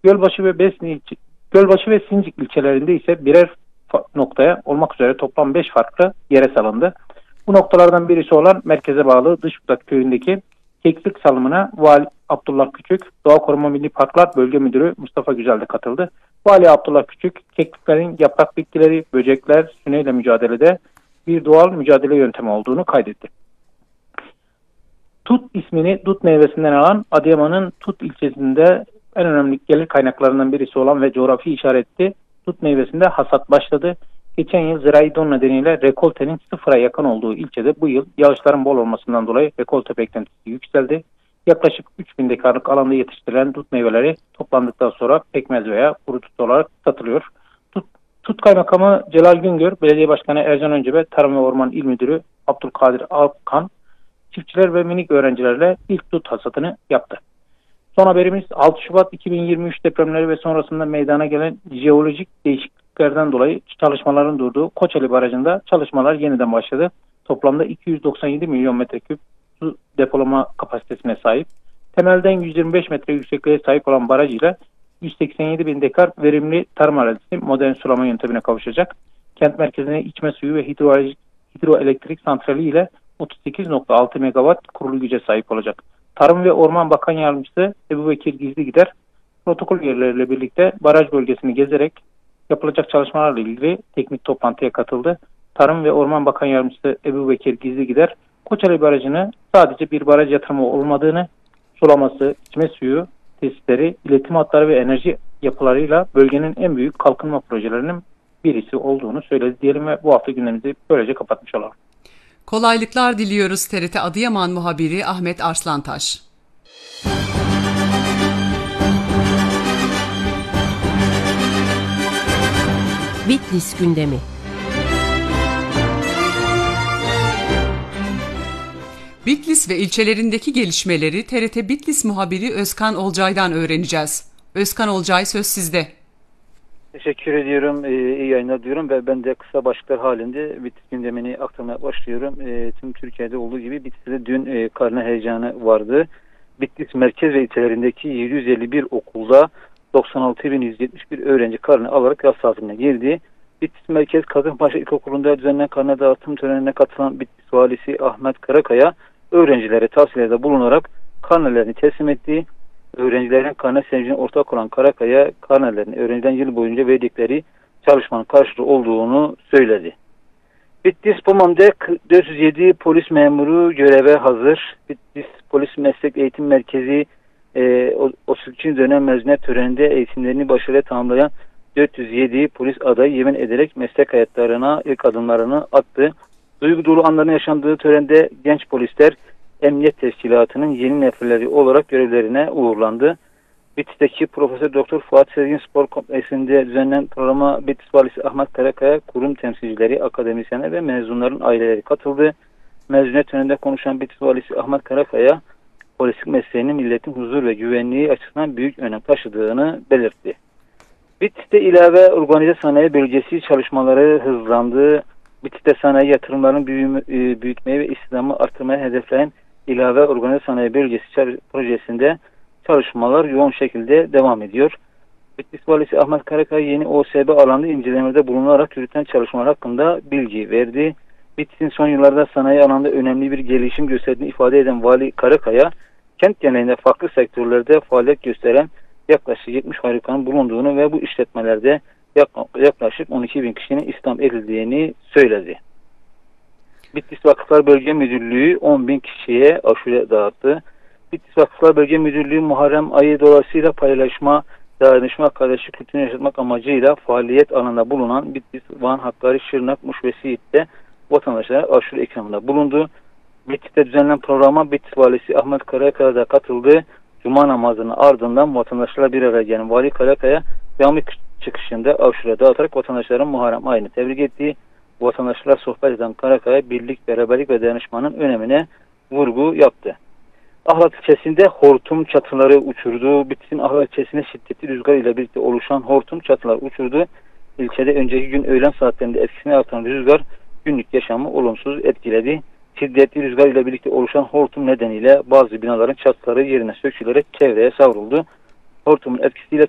Gölbaşı ve Sincik ilçelerinde ise birer noktaya olmak üzere toplam 5 farklı yere salındı. Bu noktalardan birisi olan merkeze bağlı Dışbudak köyündeki keklik salımına Vali Abdullah Küçük, Doğa Koruma Milli Parklar Bölge Müdürü Mustafa Güzel de katıldı. Vali Abdullah Küçük, kekliklerin yaprak bitkileri, böcekler, süneyle mücadelede bir doğal mücadele yöntemi olduğunu kaydetti. Tut ismini dut meyvesinden alan Adıyaman'ın Tut ilçesinde en önemli gelir kaynaklarından birisi olan ve coğrafi işaretli tut meyvesinde hasat başladı. Geçen yıl zirai don nedeniyle rekoltenin sıfıra yakın olduğu ilçede bu yıl yağışların bol olmasından dolayı rekolte beklentisi yükseldi. Yaklaşık 3000 dekarlık alanda yetiştirilen dut meyveleri toplandıktan sonra pekmez veya kuru tut olarak satılıyor. Tut Kaymakamı Celal Güngör, Belediye Başkanı Ercan Öncebe, Tarım ve Orman İl Müdürü Abdülkadir Alkan, çiftçiler ve minik öğrencilerle ilk dut hasatını yaptı. Son haberimiz 6 Şubat 2023 depremleri ve sonrasında meydana gelen jeolojik değişikliklerden dolayı çalışmaların durduğu Koçeli Barajı'nda çalışmalar yeniden başladı. Toplamda 297 milyon metreküp su depolama kapasitesine sahip. Temelden 125 metre yüksekliğe sahip olan baraj ile 187 bin dekar verimli tarım arazisi modern sulama yöntemine kavuşacak. Kent merkezine içme suyu ve hidroelektrik santrali ile 38.6 megawatt kurulu güce sahip olacak. Tarım ve Orman Bakan Yardımcısı Ebubekir Gizligider, protokol üyeleriyle birlikte baraj bölgesini gezerek yapılacak çalışmalarla ilgili teknik toplantıya katıldı. Tarım ve Orman Bakan Yardımcısı Ebubekir Gizligider, Koçeli Barajı'nı sadece bir baraj yatırımı olmadığını, sulaması, içme suyu, tesisleri, iletim hatları ve enerji yapılarıyla bölgenin en büyük kalkınma projelerinin birisi olduğunu söyledi diyelim ve bu hafta gündemimizi böylece kapatmış olalım. Kolaylıklar diliyoruz TRT Adıyaman muhabiri Ahmet Arslantaş. Bitlis gündemi. Bitlis ve ilçelerindeki gelişmeleri TRT Bitlis muhabiri Özkan Olcay'dan öğreneceğiz. Özkan Olcay, söz sizde. Teşekkür ediyorum. İyi yayınlar diyorum ve ben de kısa başlıklar halinde Bitlis gündemini aktarmaya başlıyorum. Tüm Türkiye'de olduğu gibi Bitlis'te dün karne heyecanı vardı. Bitlis merkez ve ilçelerindeki 751 okulda 96.171 öğrenci karne alarak yaz tatiline girdi. Bitlis Merkez Kazımpaşa İlkokulu'nda düzenlenen karne dağıtım törenine katılan Bitlis Valisi Ahmet Karakaya öğrencilere tavsiyelerde bulunarak karnelerini teslim etti. Öğrencilerin karne sevincine ortak olan Karakaya, karnelerini öğrenciden yıl boyunca verdikleri çalışmanın karşılığı olduğunu söyledi. Bitlis Poman'da 407 polis memuru göreve hazır. Bitlis Polis Meslek Eğitim Merkezi 32. dönem mezuniyet töreninde eğitimlerini başarıyla tamamlayan 407 polis adayı yemin ederek meslek hayatlarına ilk adımlarını attı. Duygu dolu anların yaşandığı törende genç polisler Emniyet Teşkilatı'nın yeni neferleri olarak görevlerine uğurlandı. Bitlis'teki Profesör Doktor Fuat Sezgin Spor Kompleksinde düzenlenen programa Bitlis Valisi Ahmet Karakaya, kurum temsilcileri, akademisyenler ve mezunların aileleri katıldı. Mezuniyet töreninde konuşan Bitlis Valisi Ahmet Karakaya, polislik mesleğinin milletin huzur ve güvenliği açısından büyük önem taşıdığını belirtti. Bitlis'te ilave organize sanayi bölgesi çalışmaları hızlandı. Bitlis'te sanayi yatırımlarını büyütmeyi ve istihdamı artırmaya hedefleyen ilave organize sanayi bölgesi projesinde çalışmalar yoğun şekilde devam ediyor. Bitlis Valisi Ahmet Karakaya yeni OSB alanda incelemelerde bulunarak yürütülen çalışmalar hakkında bilgi verdi. Bitlis'in son yıllarda sanayi alanında önemli bir gelişim gösterdiğini ifade eden Vali Karakaya, kent genelinde farklı sektörlerde faaliyet gösteren yaklaşık 70 fabrikanın bulunduğunu ve bu işletmelerde yaklaşık 12.000 kişinin istihdam edildiğini söyledi. Bitlis Vakıflar Bölge Müdürlüğü 10.000 kişiye aşure dağıttı. Bitlis Vakıflar Bölge Müdürlüğü Muharrem ayı dolayısıyla paylaşma, dayanışma, kardeşlik kültürünü yaşatmak amacıyla faaliyet alanında bulunan Bitlis, Van, Hakkari, Şırnak, Muş ve Siirt'te vatandaşlara aşure ikramında bulundu. Bitlis'te düzenlenen programa Bitlis Valisi Ahmet Karakaya da katıldı. Cuma namazının ardından vatandaşlarla bir araya gelen Vali Karakaya cami çıkışında aşure dağıtarak vatandaşların Muharrem ayını tebrik ettiği, vatandaşlarla sohbet eden Karakaya birlik, beraberlik ve dayanışmanın önemine vurgu yaptı. Ahlat ilçesinde hortum çatıları uçurdu. Bitlis'in Ahlat ilçesinde şiddetli rüzgar ile birlikte oluşan hortum çatılar uçurdu. İlçede önceki gün öğlen saatlerinde etkisini artan rüzgar günlük yaşamı olumsuz etkiledi. Şiddetli rüzgar ile birlikte oluşan hortum nedeniyle bazı binaların çatıları yerine sökülerek çevreye savruldu. Hortumun etkisiyle